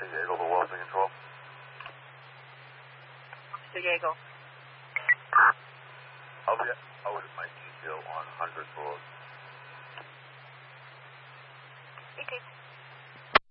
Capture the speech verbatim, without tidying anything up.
Eagle to Wellesley Control. Big Eagle. I'll be out at my detail on one hundredth Road. Okay.